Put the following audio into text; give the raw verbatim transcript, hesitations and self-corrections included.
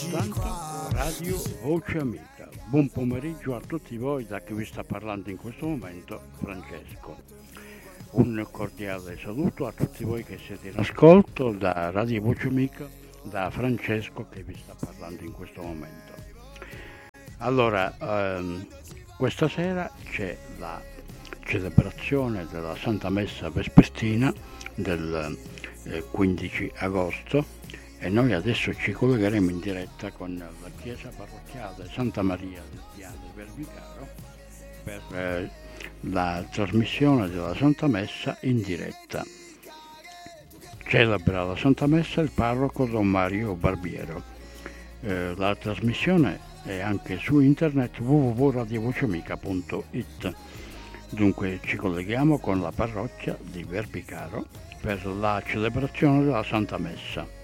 ascoltando Radio Voce Amica. Buon pomeriggio a tutti voi, da chi vi sta parlando in questo momento, Francesco. Un cordiale saluto a tutti voi che siete in ascolto da Radio Voce Amica, da Francesco che vi sta parlando in questo momento. Allora, ehm, questa sera c'è la celebrazione della Santa Messa Vespertina del eh, quindici agosto e noi adesso ci collegheremo in diretta con la chiesa parrocchiale Santa Maria del Piano Verbicaro per eh, la trasmissione della Santa Messa in diretta. Celebra la Santa Messa il parroco Don Mario Barbiero. Eh, la trasmissione è anche su internet w w w punto radio voce amica punto i t. Dunque ci colleghiamo con la parrocchia di Verbicaro per la celebrazione della Santa Messa.